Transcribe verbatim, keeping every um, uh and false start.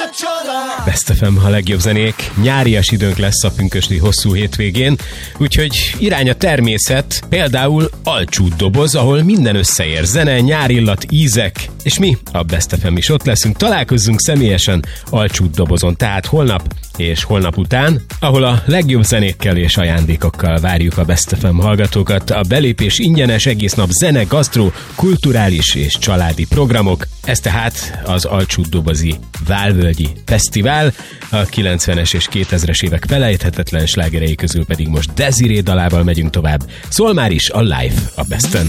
Best ef em, a legjobb zenék. Nyárias időnk lesz a pünkösdi hosszú hétvégén, úgyhogy irány a természet, például Alcsút doboz, ahol minden összeér. Zene, nyárillat, ízek, és mi, a Best ef em is ott leszünk. Találkozzunk személyesen Alcsút dobozon, tehát holnap és holnap után, ahol a legjobb zenékkel és ajándékokkal várjuk a Best ef em hallgatókat. A belépés ingyenes, egész nap zene, gasztró, kulturális és családi programok. Ez tehát az Alcsút dobozi Válvölgyi Fesztivál, a kilencvenes és kétezres évek felejthetetlen slágerei közül pedig most Desiree dalával megyünk tovább. Szól már is a Live a Besten.